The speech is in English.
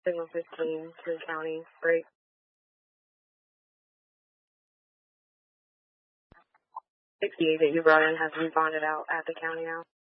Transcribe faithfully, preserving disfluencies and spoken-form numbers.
Signal fifteen to the county, break. sixty-eight that you brought in has rebonded out at the county now.